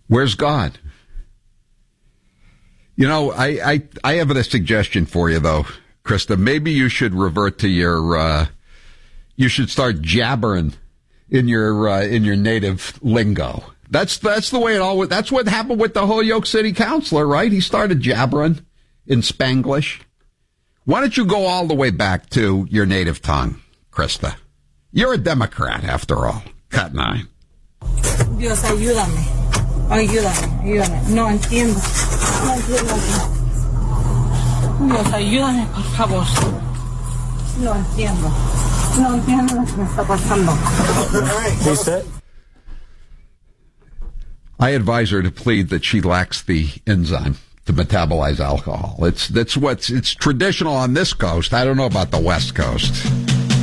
Where's God? You know, I have a suggestion for you, though, Krista. Maybe you should revert to your, you should start jabbering in your native lingo. That's the way it all, that's what happened with the Holyoke City councilor, right? He started jabbering in Spanglish. Why don't you go all the way back to your native tongue, Krista? You're a Democrat, after all. Cut 9. Dios, ayúdame. Ayúdame. No entiendo. Dios, ayúdame, por favor. No entiendo lo que me está pasando. I advise her to plead that she lacks the enzyme to metabolize alcohol. It's traditional on this coast. I don't know about the West Coast.